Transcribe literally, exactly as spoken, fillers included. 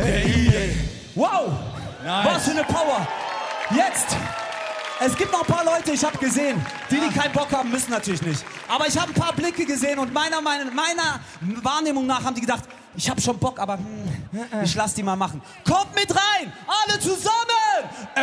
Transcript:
der I. Wow, Nice. was für eine Power. Jetzt, es gibt noch ein paar Leute, ich habe gesehen, die, die keinen Bock haben, müssen natürlich nicht. Aber ich habe ein paar Blicke gesehen und meiner, meiner, meiner Wahrnehmung nach haben die gedacht, ich habe schon Bock, aber hm, ich lass die mal machen. Kommt mit rein, alle zusammen!